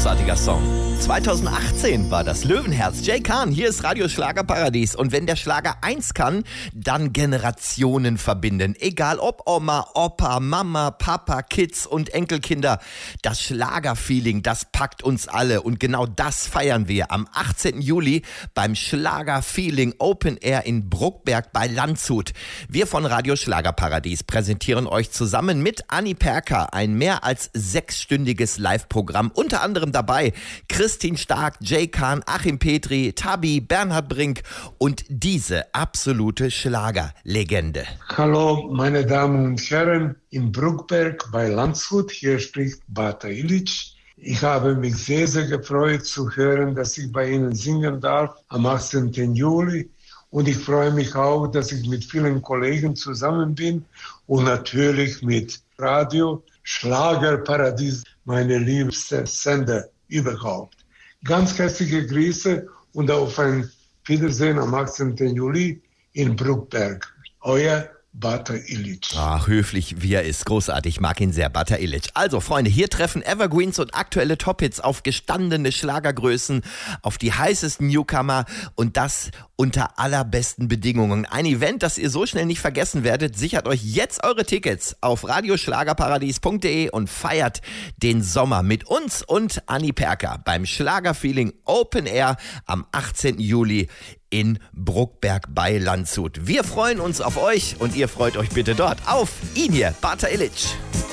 großartiger Song. 2018 war das Löwenherz. Jay Khan, hier ist Radio Schlagerparadies. Und wenn der Schlager eins kann, dann Generationen verbinden. Egal ob Oma, Opa, Mama, Papa, Kids und Enkelkinder. Das Schlagerfeeling, das packt uns alle. Und genau das feiern wir am 18. Juli beim Schlagerfeeling Open Air in Bruckberg bei Landshut. Wir von Radio Schlagerparadies präsentieren euch zusammen mit Anni Perka ein mehr als 6-stündiges Live-Programm. Unter anderem dabei Christine Stark, Jay Khan, Achim Petri, Tabi, Bernhard Brink und diese absolute Schlagerlegende. Hallo, meine Damen und Herren, in Bruckberg bei Landshut, hier spricht Bata Ilic. Ich habe mich sehr, sehr gefreut zu hören, dass ich bei Ihnen singen darf am 18. Juli. Und ich freue mich auch, dass ich mit vielen Kollegen zusammen bin und natürlich mit Radio Schlagerparadies, meine liebste Sender überhaupt. Ganz herzliche Grüße und auf ein Wiedersehen am 18. Juli in Bruckberg. Euer Bata Ilic. Ach, höflich wie er ist. Großartig. Mag ihn sehr, Bata Ilic. Also, Freunde, hier treffen Evergreens und aktuelle Top-Hits auf gestandene Schlagergrößen, auf die heißesten Newcomer und das unter allerbesten Bedingungen. Ein Event, das ihr so schnell nicht vergessen werdet. Sichert euch jetzt eure Tickets auf radioschlagerparadies.de und feiert den Sommer mit uns und Anni Perka beim Schlagerfeeling Open Air am 18. Juli in Bruckberg bei Landshut. Wir freuen uns auf euch und ihr freut euch bitte dort auf ihn hier, Bata Ilic.